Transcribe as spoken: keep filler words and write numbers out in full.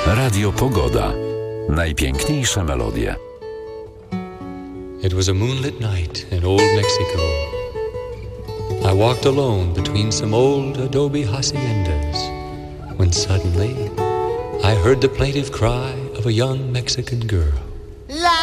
Radio Pogoda. Najpiękniejsze melodie. It was a moonlit night in old Mexico. I walked alone between some old adobe haciendas when suddenly I heard the plaintive cry of a young Mexican girl.